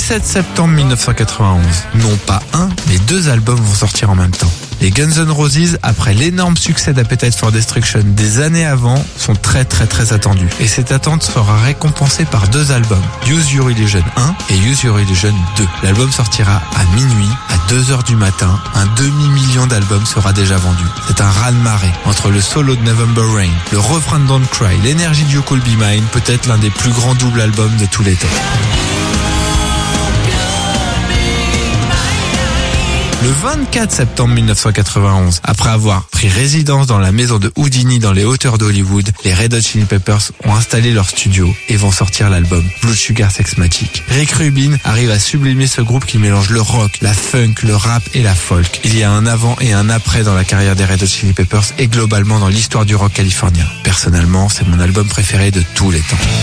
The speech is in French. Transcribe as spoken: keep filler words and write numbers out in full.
dix-sept septembre mille neuf cent quatre-vingt-onze, non pas un, mais deux albums vont sortir en même temps. Les Guns N' Roses, après l'énorme succès d'Appetite for Destruction des années avant, sont très très très attendus. Et cette attente sera récompensée par deux albums, Use Your Illusion un et Use Your Illusion deux. L'album sortira à minuit, à deux heures du matin. Un demi-million d'albums sera déjà vendu. C'est un raz-de-marée entre le solo de November Rain, le refrain de Don't Cry, l'énergie du You Could Be Mine, peut-être l'un des plus grands doubles albums de tous les temps. Le vingt-quatre septembre mille neuf cent quatre-vingt-onze, après avoir pris résidence dans la maison de Houdini dans les hauteurs d'Hollywood, les Red Hot Chili Peppers ont installé leur studio et vont sortir l'album Blood Sugar Sex Magik. Rick Rubin arrive à sublimer ce groupe qui mélange le rock, la funk, le rap et la folk. Il y a un avant et un après dans la carrière des Red Hot Chili Peppers et globalement dans l'histoire du rock californien. Personnellement, c'est mon album préféré de tous les temps.